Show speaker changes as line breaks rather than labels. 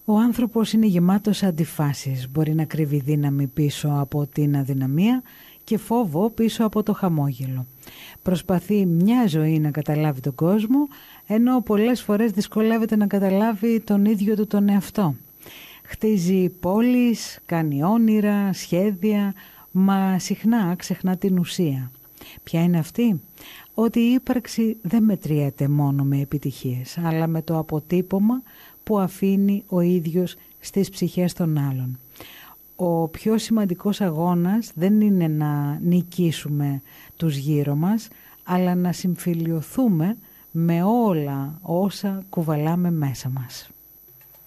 Ο άνθρωπος είναι γεμάτος αντιφάσεις. Μπορεί να κρύβει δύναμη πίσω από την αδυναμία και φόβο πίσω από το χαμόγελο. Προσπαθεί μια ζωή να καταλάβει τον κόσμο, ενώ πολλές φορές δυσκολεύεται να καταλάβει τον ίδιο του τον εαυτό. Χτίζει πόλεις, κάνει όνειρα, σχέδια, μα συχνά ξεχνά την ουσία. Ποια είναι αυτή? Ότι η ύπαρξη δεν μετριέται μόνο με επιτυχίες, αλλά με το αποτύπωμα που αφήνει ο ίδιος στις ψυχές των άλλων. Ο πιο σημαντικός αγώνας δεν είναι να νικήσουμε τους γύρω μας, αλλά να συμφιλιωθούμε με όλα όσα κουβαλάμε μέσα μας.